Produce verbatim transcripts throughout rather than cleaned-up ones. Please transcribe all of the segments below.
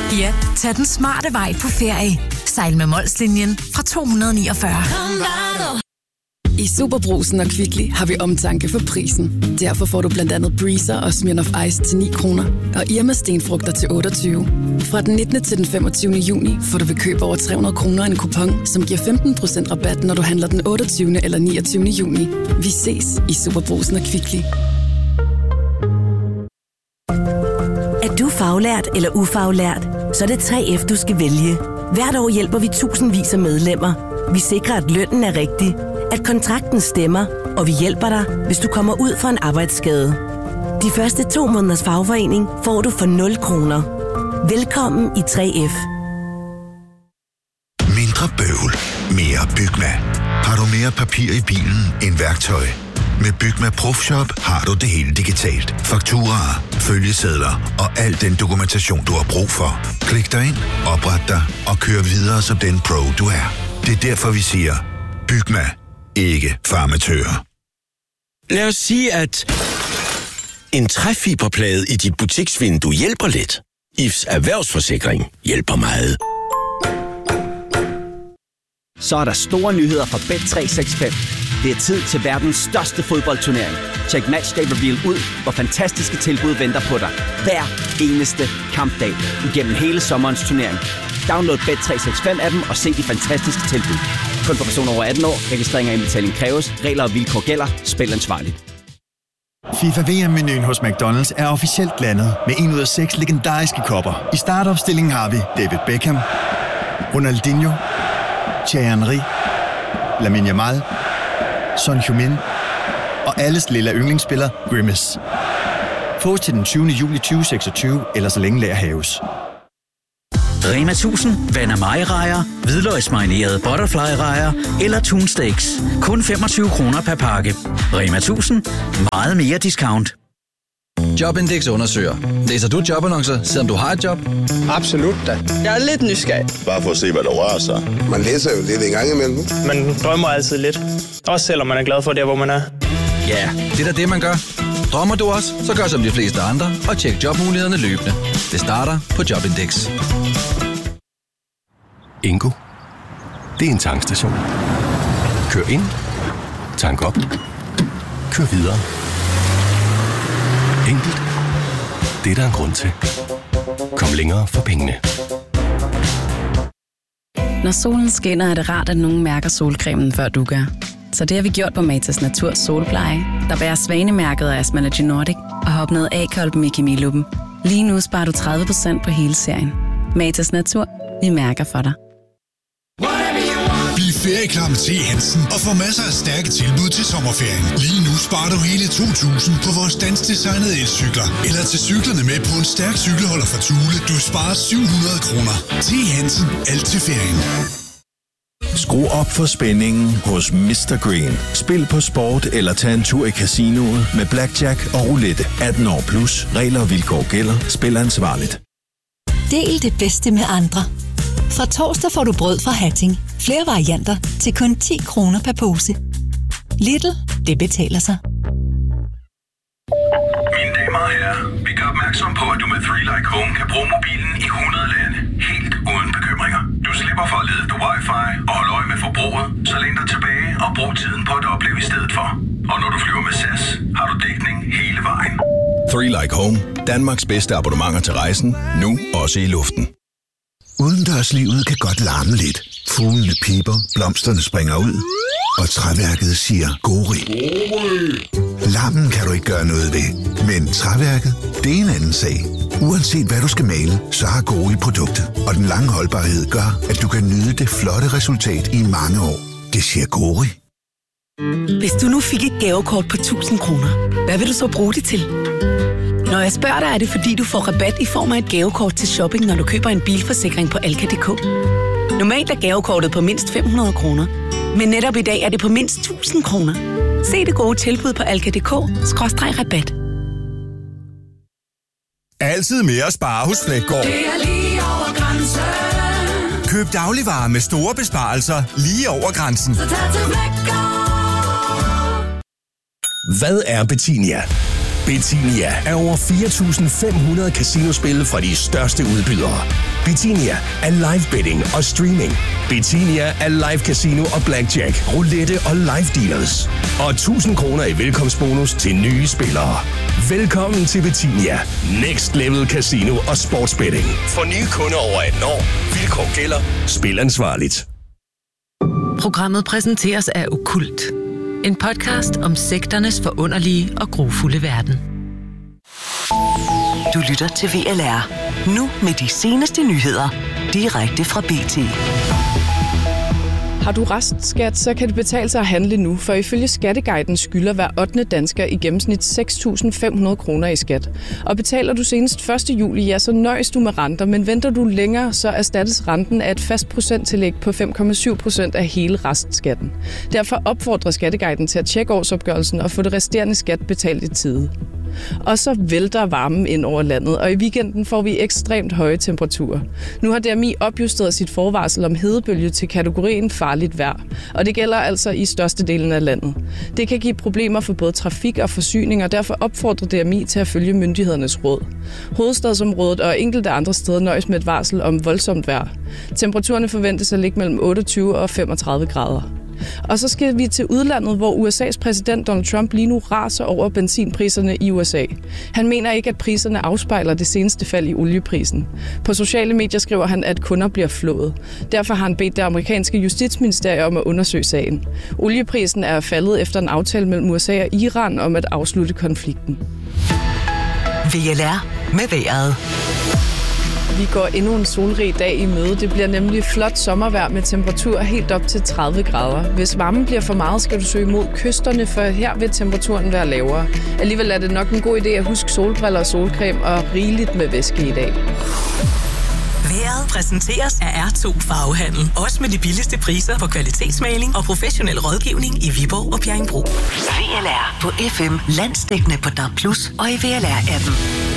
Ja, tag den smarte vej på ferie. Sejl med Molslinjen fra to hundrede niogfyrre. I Superbrugsen og Kvickly har vi omtanke for prisen. Derfor får du blandt andet Breezer og Smirnoff Ice til ni kroner. Og Irma stenfrugter til otteogtyve. Fra den nittende til den femogtyvende juni får du ved køb over tre hundrede kroner en kupon, som giver femten procent rabat, når du handler den otteogtyvende eller niogtyvende juni. Vi ses i Superbrugsen og Kvickly. Er du faglært eller ufaglært, så er det tre F, du skal vælge. Hvert år hjælper vi tusindvis af medlemmer. Vi sikrer, at lønnen er rigtig, at kontrakten stemmer, og vi hjælper dig, hvis du kommer ud for en arbejdsskade. De første to måneders fagforening får du for nul kroner. Velkommen i tre F. Mindre bøvl, mere Bygma. Har du mere papir i bilen end værktøj? Med Bygma ProFshop har du det hele digitalt. Fakturaer, følgesedler og al den dokumentation, du har brug for. Klik dig ind, opret dig og kør videre som den pro, du er. Det er derfor, vi siger, Bygma, ikke farmatører. Lad os sige, at en træfiberplade i dit butiksvindue hjælper lidt. I F's erhvervsforsikring hjælper meget. Så er der store nyheder fra Bet tre seks fem. Det er tid til verdens største fodboldturnering. Check Matchday Reveal ud, hvor fantastiske tilbud venter på dig. Hver eneste kampdag igennem hele sommerens turnering. Download Bet tre seks fem appen og se de fantastiske tilbud. Kun for personer over atten år. Registrering og indbetaling kræves. Regler og vilkår gælder. Spil ansvarligt. FIFA V M-menuen hos McDonald's er officielt landet med en ud af seks legendariske kopper. I startopstillingen har vi David Beckham, Ronaldinho, Thierry Henry, Lamine Yamal, Son Heung-min og alles lille yndlingsspiller Grimace. Fås til den tyvende juli tyve seksogtyve, eller så længe lager haves. Rema tusind, Van Amai-rejer, hvidløgsmarinerede butterfly-rejer eller Toon Steaks. Kun femogtyve kroner per pakke. Rema tusind, meget mere discount. Jobindex undersøger. Læser du jobannoncer, selvom du har et job? Absolut da. Jeg er lidt nysgerrig. Bare for at se, hvad der rører sig. Man læser jo lidt en gang imellem. Man drømmer altid lidt. Også selvom man er glad for det, hvor man er. Ja, det er da det, man gør. Drømmer du også, så gør som de fleste andre og tjek jobmulighederne løbende. Det starter på Jobindex. Ingo. Det er en tankstation. Kør ind. Tank op. Kør videre. Enkelt. Det er der en grund til. Kom længere for pengene. Når solen skinner, er det rart, at nogen mærker solcremen, før du gør. Så det har vi gjort på Matas Natur Solpleje, der bærer svanemærket af Asmalogy Nordic og har opnået A-kolben i Kemiluppen. Lige nu sparer du tredive procent på hele serien. Matas Natur. Vi mærker for dig. Bliv ferieklar med T. Hansen og få masser af stærke tilbud til sommerferien. Lige nu sparer du hele to tusind på vores danskdesignede elcykler. Eller til cyklerne med på en stærk cykelholder fra Thule. Du sparer syv hundrede kroner. T. Hansen. Alt til ferien. Skru op for spændingen hos mister Green. Spil på sport eller tag en tur i casinoet med blackjack og roulette. atten år plus. Regler og vilkår gælder. Spil ansvarligt. Del det bedste med andre. Fra torsdag får du brød fra Hatting. Flere varianter til kun ti kroner per pose. Lidl, det betaler sig. Mine damer og herrer, vi gør opmærksom på, at du med three like Home kan bruge mobilen i hundrede lande. Helt uden bekymringer. Du slipper for at lede efter wifi og holde øje med forbruget, så læn dig tilbage og brug tiden på at opleve i stedet for. Og når du flyver med S A S, har du dækning hele vejen. three like Home. Danmarks bedste abonnementer til rejsen. Nu også i luften. Udendørslivet kan godt larme lidt. Fuglene piper, blomsterne springer ud, og træværket siger gori. Larmen kan du ikke gøre noget ved, men træværket, det er en anden sag. Uanset hvad du skal male, så har Gori produktet, og den lange holdbarhed gør, at du kan nyde det flotte resultat i mange år. Det siger Gori. Hvis du nu fik et gavekort på tusind kroner, hvad vil du så bruge det til? Når jeg spørger dig, er det fordi, du får rabat i form af et gavekort til shopping, når du køber en bilforsikring på Alka punktum d k. Normalt er gavekortet på mindst fem hundrede kroner, men netop i dag er det på mindst tusind kroner. Se det gode tilbud på alka punktum d k skråstreg rabat. Altid mere at spare hos Flækgaard. Det er lige over grænsen. Køb dagligvarer med store besparelser lige over grænsen. Så tag til Flækgaard. Hvad er Bettinia? Betinia er over fire tusind fem hundrede casinospil fra de største udbydere. Betinia er live betting og streaming. Betinia er live casino og blackjack, roulette og live dealers. Og tusind kroner i velkomstbonus til nye spillere. Velkommen til Betinia. Next Level Casino og Sportsbetting. For nye kunder over atten år. Vilkår gælder. Spil ansvarligt. Programmet præsenteres af Okkult. En podcast om sekternes forunderlige og grufulde verden. Du lytter til V L R. Nu med de seneste nyheder. Direkte fra B T. Har du restskat, så kan det betale sig at handle nu, for ifølge Skatteguiden skylder hver ottende dansker i gennemsnit seks tusind fem hundrede kroner i skat. Og betaler du senest første juli, ja, så nøjes du med renter, men venter du længere, så erstattes renten af et fast procenttillæg på fem komma syv procent af hele restskatten. Derfor opfordrer Skatteguiden til at tjekke årsopgørelsen og få det resterende skat betalt i tide. Og så vælter varmen ind over landet, og i weekenden får vi ekstremt høje temperaturer. Nu har D M I opjusteret sit forvarsel om hedebølge til kategorien farligt vejr, og det gælder altså i størstedelen af landet. Det kan give problemer for både trafik og forsyning, og derfor opfordrer D M I til at følge myndighedernes råd. Hovedstadsområdet og enkelte andre steder nøjes med et varsel om voldsomt vejr. Temperaturerne forventes at ligge mellem otteogtyve og femogtredive grader. Og så skal vi til udlandet, hvor U S A's præsident Donald Trump lige nu raser over benzinpriserne i U S A. Han mener ikke, at priserne afspejler det seneste fald i olieprisen. På sociale medier skriver han, at kunder bliver flået. Derfor har han bedt det amerikanske justitsministerium om at undersøge sagen. Olieprisen er faldet efter en aftale mellem U S A og Iran om at afslutte konflikten. V L R med vejret. Vi går endnu en solrig dag i møde. Det bliver nemlig flot sommervejr med temperatur helt op til tredive grader. Hvis varmen bliver for meget, skal du søge mod kysterne, for her vil temperaturen være lavere. Alligevel er det nok en god idé at huske solbriller og solcreme og rigeligt med væske i dag. Vejret præsenteres af R to Farvehandel. Også med de billigste priser på kvalitetsmaling og professionel rådgivning i Viborg og Bjerringbro. V L R på F M, landsdækkende på D A B plus og i V L R-appen.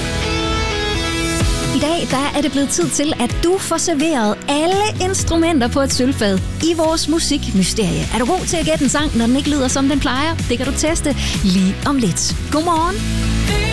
I dag der er det blevet tid til, at du får serveret alle instrumenter på et sølvfad i vores musikmysterie. Er du god til at gætte en sang, når den ikke lyder som den plejer? Det kan du teste lige om lidt. Godmorgen.